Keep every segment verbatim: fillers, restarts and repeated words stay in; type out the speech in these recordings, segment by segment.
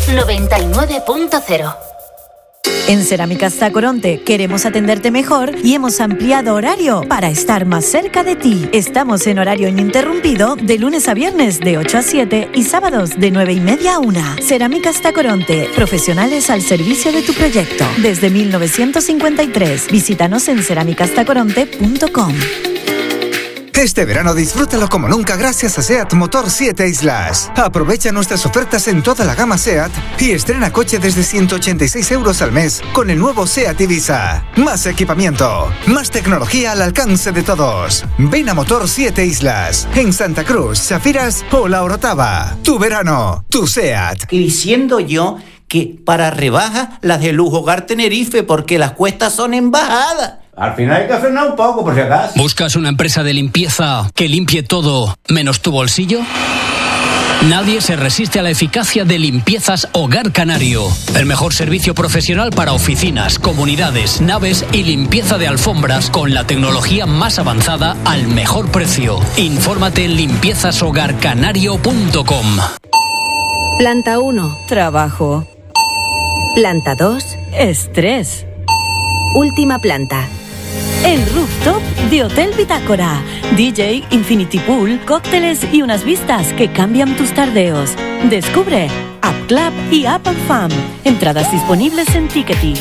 noventa y nueve punto cero. En Cerámicas Tacoronte queremos atenderte mejor y hemos ampliado horario para estar más cerca de ti. Estamos en horario ininterrumpido de lunes a viernes de ocho a siete y sábados de nueve y media a una. Cerámicas Tacoronte, profesionales al servicio de tu proyecto. Desde mil novecientos cincuenta y tres. Visítanos en cerámicas tacoronte punto com. Este verano disfrútalo como nunca gracias a SEAT Motor siete Islas. Aprovecha nuestras ofertas en toda la gama SEAT y estrena coche desde ciento ochenta y seis euros al mes con el nuevo SEAT Ibiza. Más equipamiento, más tecnología al alcance de todos. Ven a Motor siete Islas, en Santa Cruz, Chafiras o La Orotava. Tu verano, tu SEAT. Y diciendo yo que para rebaja las de Lujo Hogar Tenerife porque las cuestas son en bajada. Al final hay que frenar un poco, por si acaso. ¿Buscas una empresa de limpieza que limpie todo menos tu bolsillo? Nadie se resiste a la eficacia de Limpiezas Hogar Canario. El mejor servicio profesional para oficinas, comunidades, naves y limpieza de alfombras con la tecnología más avanzada al mejor precio. Infórmate en limpiezas hogar canario punto com. Planta uno. Trabajo. Planta dos. Estrés. Última planta. El rooftop de Hotel Bitácora. D J, Infinity Pool, cócteles y unas vistas que cambian tus tardeos. Descubre App Club y App and Fam. Entradas disponibles en Ticketing.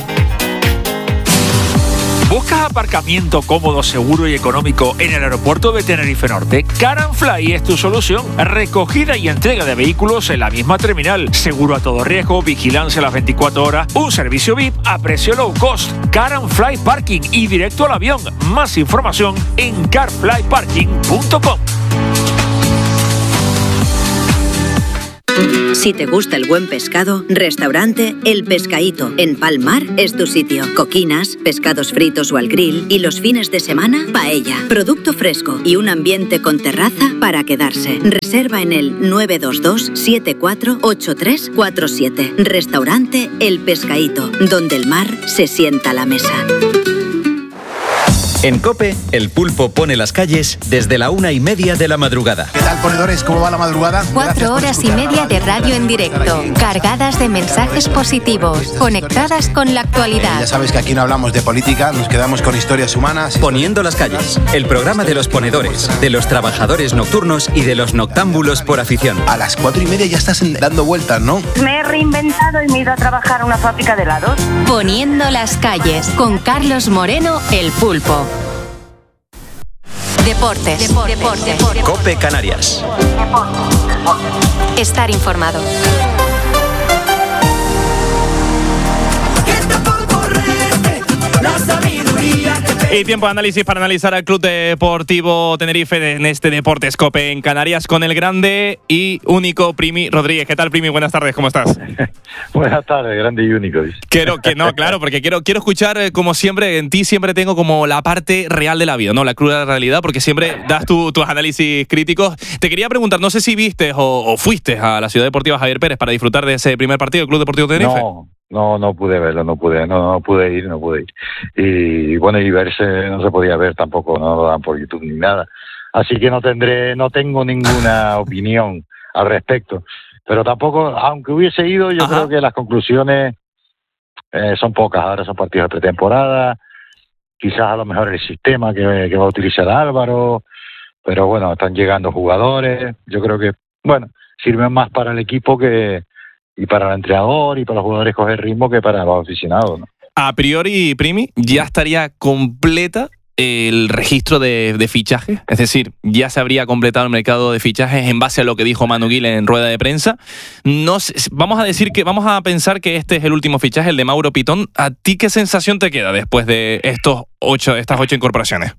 ¿Buscas aparcamiento cómodo, seguro y económico en el aeropuerto de Tenerife Norte? Car and Fly es tu solución. Recogida y entrega de vehículos en la misma terminal. Seguro a todo riesgo, vigilancia a las veinticuatro horas, un servicio V I P a precio low cost. Car and Fly Parking y directo al avión. Más información en car fly parking punto com. Si te gusta el buen pescado, restaurante El Pescaíto en Palmar es tu sitio. Coquinas, pescados fritos o al grill y los fines de semana, paella. Producto fresco y un ambiente con terraza para quedarse. Reserva en el nueve dos dos siete cuatro ocho tres cuatro siete. Restaurante El Pescaíto, donde el mar se sienta a la mesa. En COPE, el pulpo pone las calles desde la una y media de la madrugada. ¿Qué tal, ponedores? ¿Cómo va la madrugada? Cuatro horas y media de radio en directo, cargadas de mensajes positivos, conectadas con la actualidad. Eh, ya sabes que aquí no hablamos de política, nos quedamos con historias humanas. Poniendo las calles, el programa de los ponedores, de los trabajadores nocturnos y de los noctámbulos por afición. A las cuatro y media ya estás dando vueltas, ¿no? Me he reinventado y me he ido a trabajar a una fábrica de helados. Poniendo las calles, con Carlos Moreno, el pulpo. Deportes. Deportes. Deportes. Deportes. COPE Canarias. Estar informado. Y tiempo de análisis para analizar al Club Deportivo Tenerife en este Deportes COPE en Canarias con el grande y único Primi Rodríguez. ¿Qué tal, Primi? Buenas tardes, ¿cómo estás? Buenas tardes, grande y único. Quiero que no, claro, porque quiero quiero escuchar, como siempre, en ti siempre tengo como la parte real de la vida, ¿no? La cruda realidad, porque siempre das tu, tus análisis críticos. Te quería preguntar, no sé si viste o, o fuiste a la Ciudad Deportiva Javier Pérez para disfrutar de ese primer partido del Club Deportivo Tenerife. No. No, no pude verlo, no pude, no, no pude ir, no pude ir. Y bueno, y verse no se podía ver tampoco, no lo dan por YouTube ni nada. Así que no tendré, no tengo ninguna opinión al respecto. Pero tampoco, aunque hubiese ido, yo Ajá. creo que las conclusiones eh, son pocas. Ahora son partidos de pretemporada, quizás a lo mejor el sistema que, que va a utilizar Álvaro, pero bueno, están llegando jugadores. Yo creo que, bueno, sirven más para el equipo que y para el entrenador y para los jugadores coger ritmo que para los aficionados, ¿no? A priori, Primi, ya estaría completa el registro de, de fichajes, es decir, ya se habría completado el mercado de fichajes en base a lo que dijo Manu Gil en rueda de prensa. No sé, vamos a decir que vamos a pensar que este es el último fichaje, el de Mauro Pitón. ¿A ti qué sensación te queda después de estos ocho, estas ocho incorporaciones?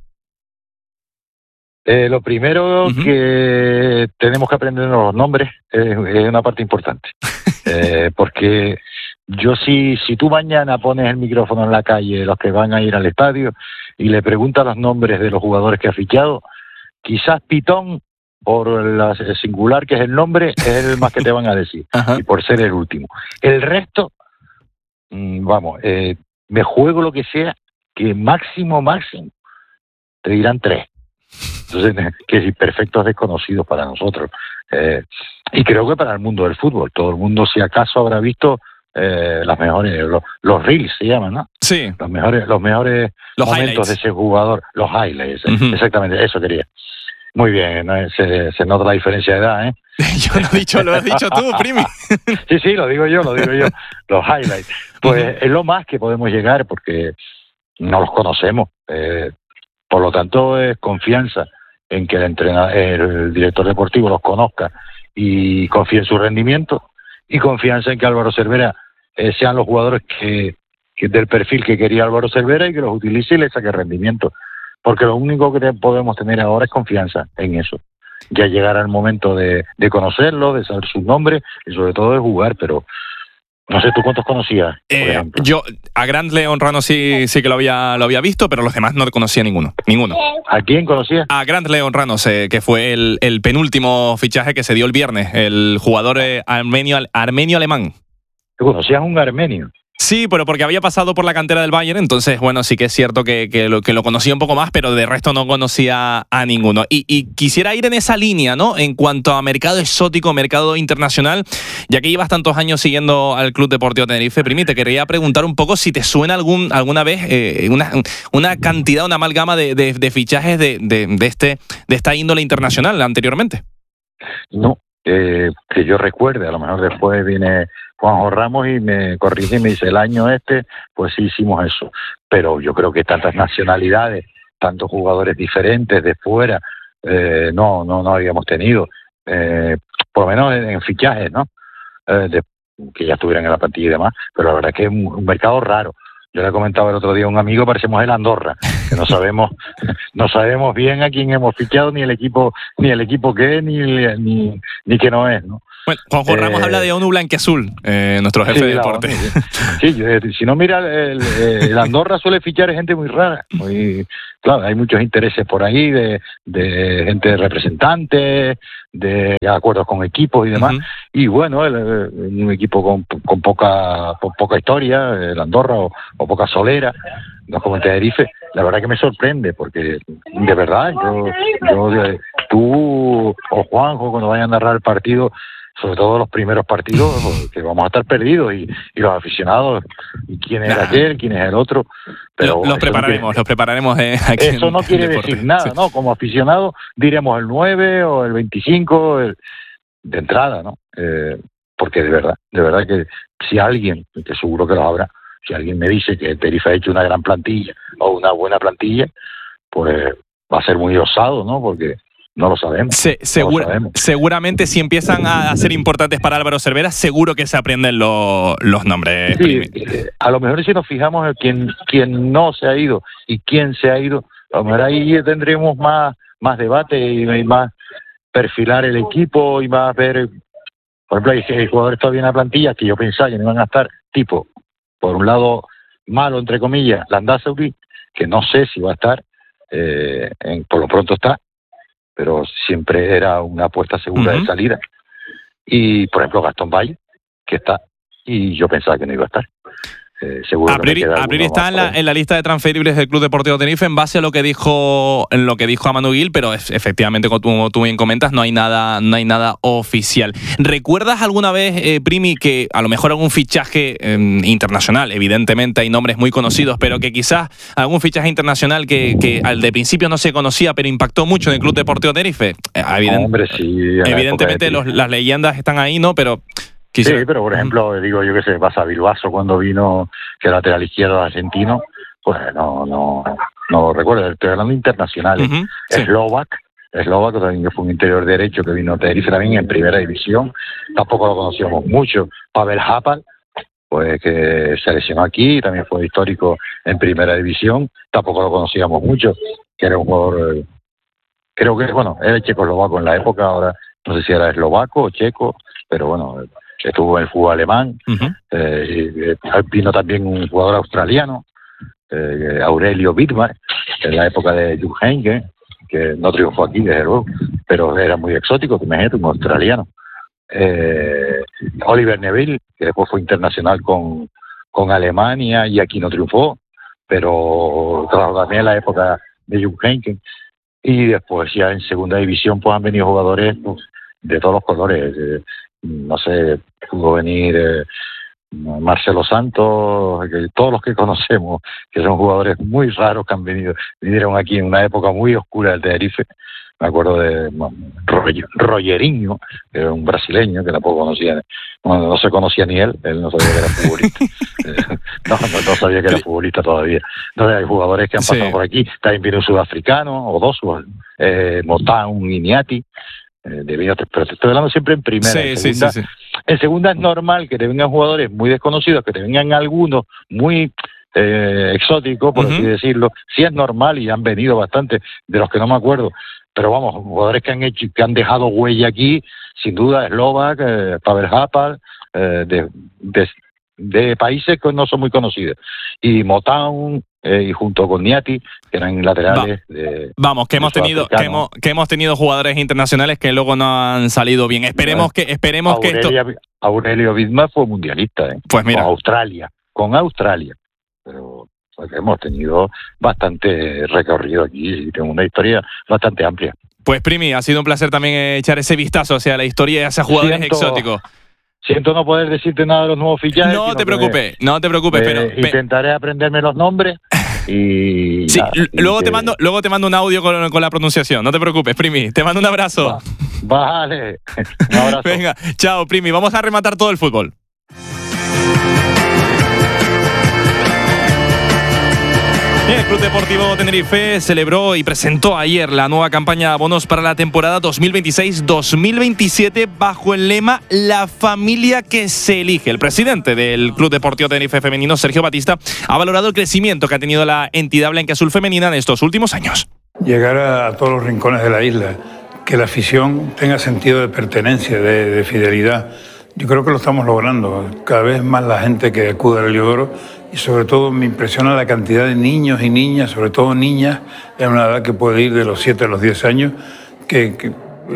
Eh, lo primero uh-huh. que tenemos que aprendernos los nombres es, es una parte importante. eh, porque yo si, si tú mañana pones el micrófono en la calle, los que van a ir al estadio, y le preguntas los nombres de los jugadores que ha fichado, quizás Pitón, por la singular que es el nombre, es el más que te van a decir. Uh-huh. Y por ser el último. El resto, mmm, vamos, eh, me juego lo que sea, que máximo, máximo, te dirán tres. Entonces, que si perfectos desconocidos para nosotros. Eh, y creo que para el mundo del fútbol. Todo el mundo, si acaso, habrá visto eh, las mejores, los, los reels se llaman, ¿no? Sí. Los mejores, los mejores los momentos highlights de ese jugador, los highlights, uh-huh. exactamente, eso quería. Muy bien, ¿no? se, se nota la diferencia de edad, ¿eh? Yo lo he dicho, lo has dicho tú, Primi. Sí, sí, lo digo yo, lo digo yo, los highlights. Pues uh-huh. es lo más que podemos llegar porque no los conocemos. Eh, por lo tanto, es confianza en que el entrenador, el director deportivo los conozca y confíe en su rendimiento, y confianza en que Álvaro Cervera eh, sean los jugadores que, que del perfil que quería Álvaro Cervera y que los utilice y le saque rendimiento. Porque lo único que podemos tener ahora es confianza en eso. Ya llegará el momento de, de conocerlo, de saber sus nombres y sobre todo de jugar, pero no sé, ¿tú cuántos conocías? Eh, yo a Grant Leon Rano sí, sí que lo había, lo había visto, pero los demás no conocía ninguno. ninguno. ¿A quién conocía? A Grant Leon Rano, eh, que fue el, el penúltimo fichaje que se dio el viernes, el jugador eh, armenio, armenio-alemán. ¿Tú conocías a un armenio? Sí, pero porque había pasado por la cantera del Bayern, entonces, bueno, sí que es cierto que, que, lo, que lo conocía un poco más, pero de resto no conocía a ninguno. Y, y quisiera ir en esa línea, ¿no? En cuanto a mercado exótico, mercado internacional, ya que llevas tantos años siguiendo al Club Deportivo Tenerife, Primi, te quería preguntar un poco si te suena algún alguna vez eh, una, una cantidad, una amalgama de, de, de fichajes de, de, de, este, de esta índole internacional anteriormente. No, eh, que yo recuerde, a lo mejor después viene Juanjo Ramos y me corrige y me dice, el año este, pues sí hicimos eso. Pero yo creo que tantas nacionalidades, tantos jugadores diferentes de fuera, eh, no, no, no habíamos tenido. Eh, por lo menos en, en fichajes, ¿no? Eh, de, que ya estuvieran en la plantilla y demás. Pero la verdad es que es un, un mercado raro. Yo le comentaba el otro día a un amigo, parecemos el Andorra, que no sabemos, no sabemos bien a quién hemos fichado, ni el equipo, ni el equipo que es, ni, ni, ni que no es, ¿no? Bueno, Juanjo Ramos eh, habla de ONU Blanquiazul, eh, nuestro jefe sí, de deporte. La, sí, sí, si no mira, el, el Andorra suele fichar gente muy rara. Muy, claro, hay muchos intereses por ahí de, de gente representante, de acuerdos con equipos y demás. Uh-huh. Y bueno, el, el, un equipo con, con poca con poca historia, el Andorra, o, o poca solera, no como el Tenerife. La verdad que me sorprende, porque de verdad, yo, yo tú o Juanjo, cuando vayan a narrar el partido, sobre todo los primeros partidos, que vamos a estar perdidos, y, y los aficionados, y quién es nah. aquel, quién es el otro. Pero los prepararemos, no quiere, los prepararemos eh, aquí. Eso en, no quiere decir deporte. nada, sí. ¿no? Como aficionado diremos el nueve o el veinticinco el, de entrada, ¿no? Eh, porque de verdad, de verdad que si alguien, que seguro que lo habrá, si alguien me dice que Tenerife ha hecho una gran plantilla o una buena plantilla, pues va a ser muy osado, ¿no? Porque no lo sabemos. Se, segura, no lo sabemos. Seguramente si empiezan a, a ser importantes para Álvaro Cervera, seguro que se aprenden lo, los nombres. Sí, eh, a lo mejor si nos fijamos en quién, quién no se ha ido y quién se ha ido, a lo mejor ahí tendremos más, más debate y, y más perfilar el equipo y más ver, por ejemplo, hay, hay jugadores todavía en la plantilla que yo pensaba que no iban a estar, tipo, por un lado malo, entre comillas, Landázuri, que no sé si va a estar, eh, en, por lo pronto está, pero siempre era una apuesta segura uh-huh. de salida. Y, por ejemplo, Gastón Valle, que está, y yo pensaba que no iba a estar. Eh, seguro a priori, a priori está en la, en la lista de transferibles del Club Deportivo Tenerife en base a lo que dijo en lo que dijo a Manu Gil, pero es, efectivamente, como tú, como tú bien comentas, no hay nada no hay nada oficial. ¿Recuerdas alguna vez, eh, Primi, que a lo mejor algún fichaje eh, internacional, evidentemente hay nombres muy conocidos, pero que quizás algún fichaje internacional que, que al de principio no se conocía, pero impactó mucho en el Club Deportivo Tenerife? Eh, evident, Hombre, sí, evidentemente los, las leyendas están ahí, ¿no? Pero Quizá. Sí, pero por ejemplo, digo yo que sé, pasa a Bilbaso cuando vino, que era lateral izquierdo argentino, pues no, no, no recuerdo, estoy hablando internacionales. Uh-huh, sí. Slovak, Slovak también que fue un interior derecho que vino a Tenerife también en primera división, tampoco lo conocíamos mucho. Pavel Hapal, pues que se lesionó aquí, también fue histórico en primera división, tampoco lo conocíamos mucho, que era un jugador, eh, creo que, bueno, era checoslovaco en la época, ahora no sé si era eslovaco o checo, pero bueno, estuvo en el fútbol alemán. Uh-huh. eh, y, eh, vino también un jugador australiano, eh, Aurelio Wittmar, en la época de Jupp Heynckes, que no triunfó aquí, desde luego, pero era muy exótico, imagínate, un australiano. Eh, Oliver Neville, que después fue internacional con, con Alemania y aquí no triunfó, pero trabajó también en la época de Jupp Heynckes. Y después ya en segunda división pues han venido jugadores pues, de todos los colores. Eh, no sé, pudo venir eh, Marcelo Santos, que todos los que conocemos, que son jugadores muy raros que han venido, vinieron aquí en una época muy oscura del Tenerife. Me acuerdo de Roger, Rogerinho, que era un brasileño que tampoco conocía, no, no se conocía ni él, él no sabía que era futbolista. no, no, no sabía que era futbolista todavía. Entonces hay jugadores que han pasado sí. por aquí, también viene un sudafricano, o dos, eh, Motown y Niati, eh, de Villa, pero te estoy hablando siempre en primera. Sí, en, segunda, sí, sí, sí. en segunda es normal que te vengan jugadores muy desconocidos, que te vengan algunos muy... Eh, exóticos, por uh-huh. así decirlo. Sí es normal y han venido bastante, de los que no me acuerdo. Pero vamos, jugadores que han hecho, que han dejado huella aquí, sin duda, Slovak, eh, Pavel Hapal, eh, de, de, de países que no son muy conocidos. Y Motown, eh, y junto con Niati, que eran laterales. Va. De, Vamos, que hemos tenido, que hemos, que hemos tenido jugadores internacionales que luego no han salido bien. Esperemos no, que, esperemos Aurelia, que esto. Aurelio Bismarck fue mundialista, ¿eh? Pues mira. Con Australia, con Australia. Pero pues, hemos tenido bastante recorrido aquí y tengo una historia bastante amplia. Pues Primi, ha sido un placer también echar ese vistazo hacia la historia y hacia jugadores siento, exóticos. Siento no poder decirte nada de los nuevos fichajes. No te preocupes, me, no te preocupes, me, pero intentaré aprenderme los nombres y, sí, nada, luego y te que... mando luego te mando un audio con, con la pronunciación. No te preocupes, Primi. Te mando un abrazo. Va, vale, un abrazo. Venga, chao, Primi. Vamos a rematar todo el fútbol. El Club Deportivo Tenerife celebró y presentó ayer la nueva campaña de abonos para la temporada dos mil veintiséis dos mil veintisiete bajo el lema La familia que se elige. El presidente del Club Deportivo Tenerife Femenino, Sergio Batista, ha valorado el crecimiento que ha tenido la entidad blanquiazul femenina en estos últimos años. Llegar a todos los rincones de la isla, que la afición tenga sentido de pertenencia, de, de fidelidad. Yo creo que lo estamos logrando. Cada vez más la gente que acude al Heliodoro. Y sobre todo me impresiona la cantidad de niños y niñas, sobre todo niñas, en una edad que puede ir de los siete a los diez años, que, que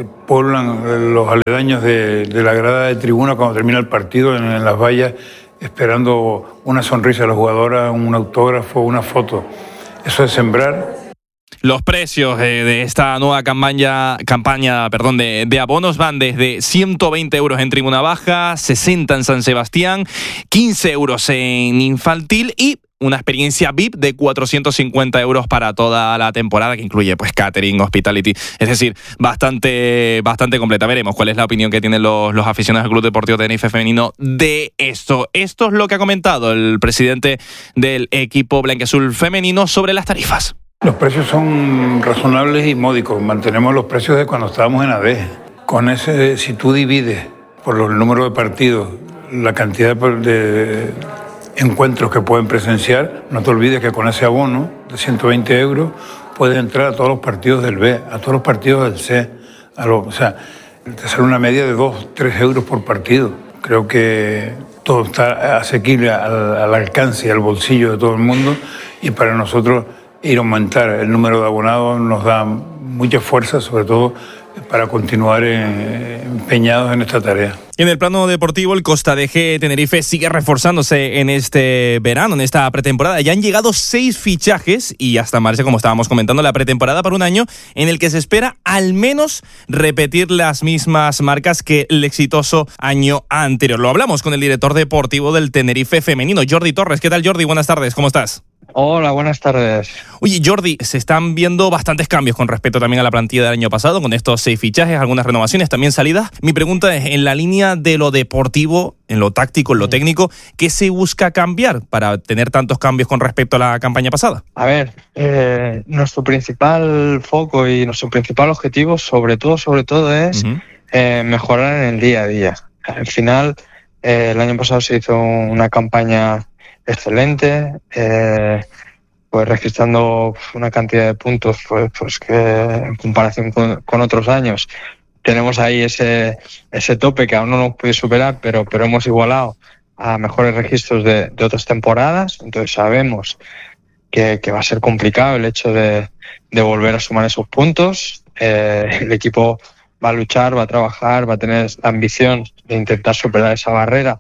poblan los aledaños de, de la grada de tribuna cuando termina el partido, en, en las vallas, esperando una sonrisa de la jugadora, un autógrafo, una foto. Eso es sembrar. Los precios eh, de esta nueva campaña, campaña perdón, de, de abonos van desde ciento veinte euros en tribuna baja, sesenta en San Sebastián, quince euros en infantil y una experiencia V I P de cuatrocientos cincuenta euros para toda la temporada, que incluye pues catering, hospitality, es decir, bastante bastante completa. Veremos cuál es la opinión que tienen los, los aficionados del Club Deportivo Tenerife Femenino de esto. Esto es lo que ha comentado el presidente del equipo blanquiazul femenino sobre las tarifas. Los precios son razonables y módicos. Mantenemos los precios de cuando estábamos en A D. Con ese, si tú divides por el número de partidos la cantidad de encuentros que pueden presenciar, no te olvides que con ese abono de ciento veinte euros puedes entrar a todos los partidos del B, a todos los partidos del C. A lo, o sea, te sale una media de dos, tres euros por partido. Creo que todo está asequible al, al alcance y al bolsillo de todo el mundo, y para nosotros ir a aumentar el número de abonados nos da mucha fuerza, sobre todo para continuar empeñados en esta tarea. En el plano deportivo, el Costa de G Tenerife sigue reforzándose en este verano, en esta pretemporada. Ya han llegado seis fichajes y hasta marcha, como estábamos comentando, la pretemporada para un año en el que se espera al menos repetir las mismas marcas que el exitoso año anterior. Lo hablamos con el director deportivo del Tenerife femenino, Jordi Torres. ¿Qué tal, Jordi? Buenas tardes, ¿cómo estás? Hola, buenas tardes. Oye, Jordi, se están viendo bastantes cambios con respecto también a la plantilla del año pasado, con estos seis fichajes, algunas renovaciones, también salidas. Mi pregunta es, en la línea de lo deportivo, en lo táctico, en lo técnico, ¿qué se busca cambiar para tener tantos cambios con respecto a la campaña pasada? A ver, eh, nuestro principal foco y nuestro principal objetivo, sobre todo, sobre todo, es uh-huh. eh, mejorar en el día a día. Al final, eh, el año pasado se hizo una campaña excelente, eh, pues registrando una cantidad de puntos pues, pues que en comparación con, con otros años tenemos ahí ese ese tope que aún no nos puede superar, pero pero hemos igualado a mejores registros de, de otras temporadas. Entonces sabemos que, que va a ser complicado el hecho de, de volver a sumar esos puntos. Eh, el equipo va a luchar, va a trabajar, va a tener la ambición de intentar superar esa barrera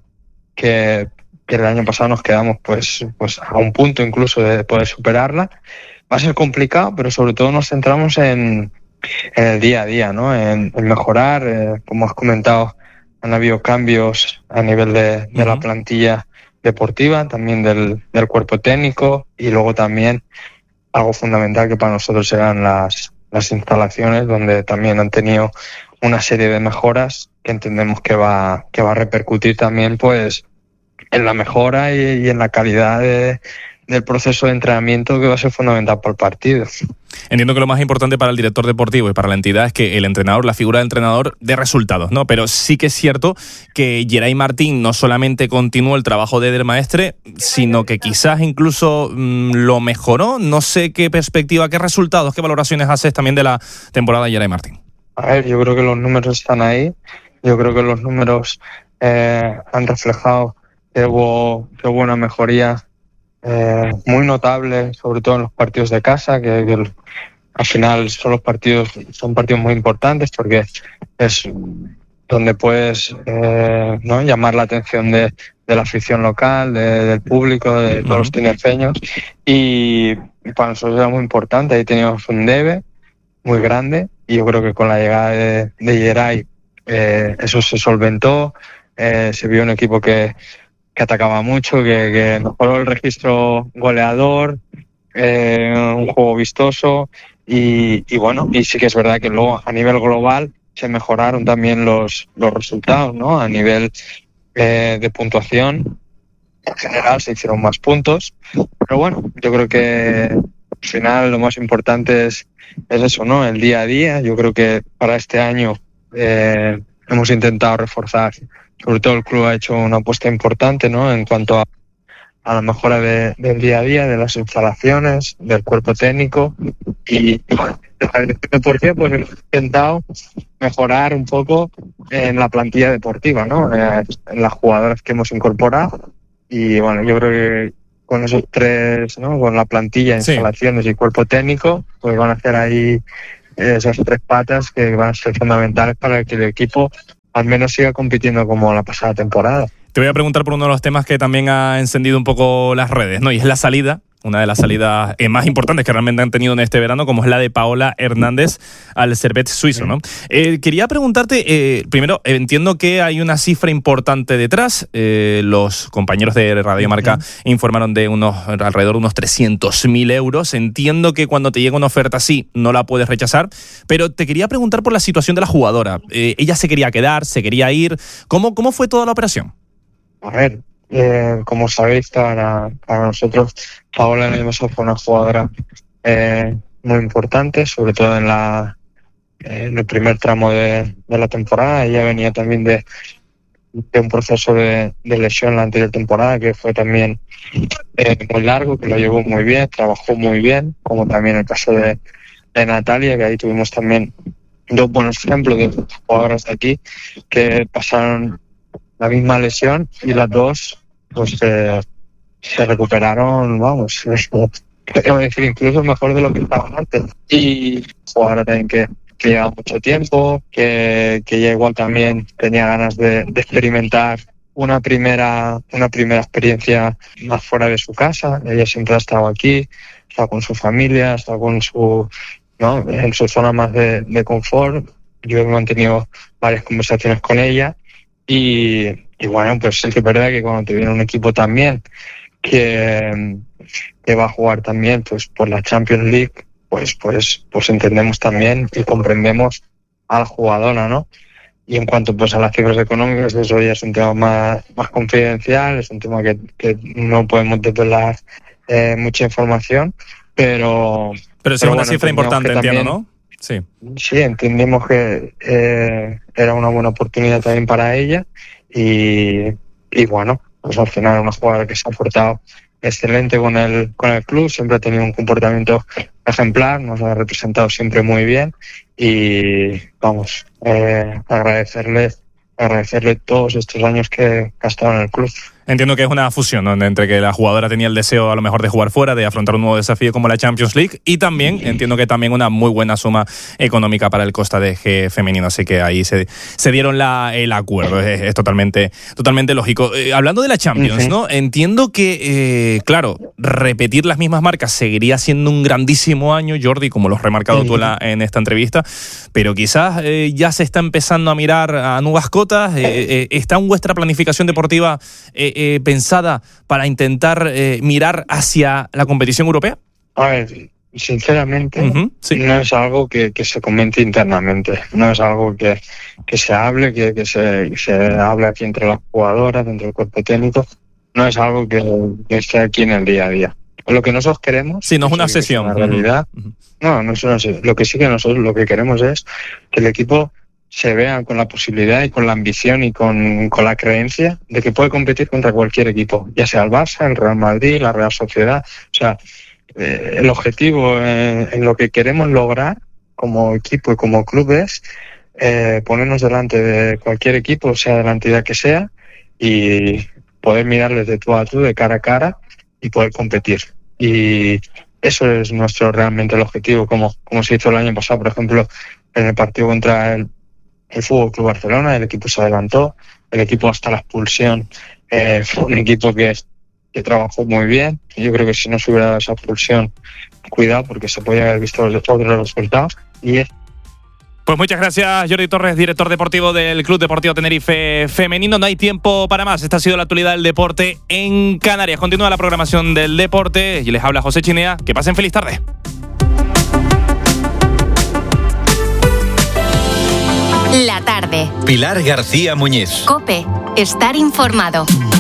que que el año pasado nos quedamos pues pues a un punto incluso de poder superarla. Va a ser complicado, pero sobre todo nos centramos en, en el día a día, ¿no? En, en mejorar, eh, como has comentado, han habido cambios a nivel de, de uh-huh. la plantilla deportiva, también del, del cuerpo técnico, y luego también algo fundamental que para nosotros eran las, las instalaciones, donde también han tenido una serie de mejoras que entendemos que va, que va a repercutir también pues en la mejora y, y en la calidad de, del proceso de entrenamiento, que va a ser fundamental para el partido. Entiendo que lo más importante para el director deportivo y para la entidad es que el entrenador, la figura del entrenador, dé resultados, ¿no? Pero sí que es cierto que Geray Martín no solamente continuó el trabajo de Eder Maestre, sino que quizás incluso mmm, lo mejoró. No sé qué perspectiva, qué resultados, qué valoraciones haces también de la temporada de Geray Martín. A ver, yo creo que los números están ahí. Yo creo que los números eh, han reflejado que hubo, que hubo una mejoría Eh, muy notable, sobre todo en los partidos de casa, que, que el, al final son los partidos son partidos muy importantes, porque es donde puedes eh, ¿no? llamar la atención de, de la afición local, de, del público, de todos los tinerfeños, y, y para nosotros era muy importante. Ahí teníamos un debe muy grande, y yo creo que con la llegada de, de Geray eh, eso se solventó. Eh, se vio un equipo que que atacaba mucho, que, que mejoró el registro goleador, eh, un juego vistoso, y, y bueno, y sí que es verdad que luego a nivel global se mejoraron también los, los resultados, ¿no? A nivel eh, de puntuación, en general se hicieron más puntos, pero bueno, yo creo que al final lo más importante es, es eso, ¿no? El día a día. Yo creo que para este año eh, hemos intentado reforzar. Sobre todo el club ha hecho una apuesta importante, ¿no? En cuanto a, a la mejora de, del día a día, de las instalaciones, del cuerpo técnico, y bueno, de la dirección deportiva pues hemos intentado mejorar un poco en la plantilla deportiva, ¿no? Eh, en las jugadoras que hemos incorporado, y bueno, yo creo que con esos tres, ¿no? Con la plantilla, instalaciones sí. y cuerpo técnico, pues van a hacer ahí esas tres patas que van a ser fundamentales para que el equipo al menos siga compitiendo como la pasada temporada. Te voy a preguntar por uno de los temas que también ha encendido un poco las redes, ¿no? Y es la salida, una de las salidas eh, más importantes que realmente han tenido en este verano, como es la de Paola Hernández al Servette suizo, ¿no? Eh, quería preguntarte, eh, primero, entiendo que hay una cifra importante detrás. Eh, los compañeros de Radio Marca uh-huh. informaron de unos alrededor de unos trescientos mil euros. Entiendo que cuando te llega una oferta así no la puedes rechazar, pero te quería preguntar por la situación de la jugadora. Eh, ella se quería quedar, se quería ir. ¿Cómo, cómo fue toda la operación? A ver, eh, como sabéis, para, para nosotros Paola el año pasado fue una jugadora eh, muy importante, sobre todo en, la, eh, en el primer tramo de, de la temporada. Ella venía también de, de un proceso de, de lesión la anterior temporada, que fue también eh, muy largo, que lo llevó muy bien, trabajó muy bien, como también el caso de, de Natalia, que ahí tuvimos también dos buenos ejemplos de jugadoras de aquí que pasaron la misma lesión, y las dos pues eh, se recuperaron, vamos, podemos decir incluso mejor de lo que estaban antes. Y jugadora también que, que lleva mucho tiempo, que, que ella igual también tenía ganas de, de experimentar una primera una primera experiencia más fuera de su casa. Ella siempre ha estado aquí, ha estado con su familia, ha estado con su, ¿no? en su zona más de, de confort. Yo he mantenido varias conversaciones con ella. Y, y bueno, pues sí que es verdad que cuando te viene un equipo también que, que va a jugar también pues por la Champions League, pues pues pues entendemos también y comprendemos a la jugadora, ¿no? Y en cuanto pues a las cifras económicas, eso ya es un tema más, más confidencial, es un tema que, que no podemos desvelar eh, mucha información, pero... Pero sí es una cifra importante, entiendo, ¿no? Sí. Sí, entendimos que eh, era una buena oportunidad también para ella, y, y bueno, pues al final una jugadora que se ha portado excelente con el con el club, siempre ha tenido un comportamiento ejemplar, nos ha representado siempre muy bien, y vamos, eh, agradecerle agradecerle todos estos años que ha estado en el club. Entiendo que es una fusión, ¿no?, entre que la jugadora tenía el deseo a lo mejor de jugar fuera, de afrontar un nuevo desafío como la Champions League, y también entiendo que también una muy buena suma económica para el Costa de G femenino, así que ahí se, se dieron la, el acuerdo, es, es totalmente, totalmente lógico. Eh, hablando de la Champions, ¿no?, entiendo que, eh, claro, repetir las mismas marcas seguiría siendo un grandísimo año, Jordi, como lo has remarcado tú en, la, en esta entrevista, pero quizás eh, ya se está empezando a mirar a nuevas cotas. eh, eh, ¿Está en vuestra planificación deportiva eh, Eh, pensada para intentar eh, mirar hacia la competición europea? A ver, sinceramente, uh-huh, sí. no es algo que, que se comente internamente, no es algo que, que se hable, que, que se, se hable aquí entre las jugadoras, entre el cuerpo técnico, no es algo que, que esté aquí en el día a día. Lo que nosotros queremos... Sí, no es una sesión. En realidad, uh-huh. no, no es una sesión. Lo que sí que nosotros lo que queremos es que el equipo se vean con la posibilidad y con la ambición y con, con la creencia de que puede competir contra cualquier equipo, ya sea el Barça, el Real Madrid, la Real Sociedad. O sea, eh, el objetivo eh, en lo que queremos lograr como equipo y como club es eh, ponernos delante de cualquier equipo, sea de la entidad que sea, y poder mirarles de tú a tú, de cara a cara, y poder competir. Y eso es nuestro realmente el objetivo, como, como se hizo el año pasado, por ejemplo, en el partido contra el el Fútbol Club Barcelona. El equipo se adelantó, el equipo hasta la expulsión eh, fue un equipo que, que trabajó muy bien. Yo creo que si no se hubiera dado esa expulsión, cuidado, porque se podía haber visto otros resultados. Y es Pues muchas gracias, Jordi Torres, director deportivo del Club Deportivo Tenerife Femenino. No hay tiempo para más. Esta ha sido la actualidad del deporte en Canarias. Continúa la programación del deporte y les habla José Chinea. Que pasen feliz tarde. La tarde. Pilar García Muñiz. COPE. Estar informado.